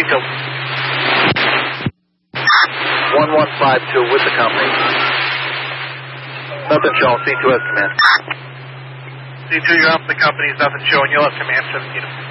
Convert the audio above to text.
C2. 1152 with the company. Nothing showing. C2 has command. C2, you're up. The company's nothing showing. You'll have command 17.